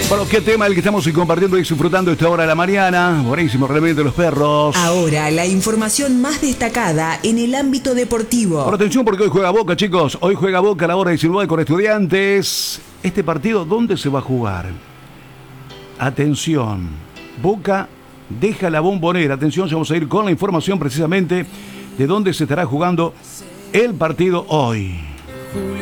Bueno, qué tema el que estamos compartiendo y disfrutando esta hora de la mañana. Buenísimo, realmente los perros. Ahora, la información más destacada en el ámbito deportivo. Por atención porque hoy juega Boca, chicos. Hoy juega Boca a la hora 19 con Estudiantes. Este partido, ¿dónde se va a jugar? Atención. Boca deja la Bombonera. Atención, ya vamos a ir con la información precisamente de dónde se estará jugando el partido hoy.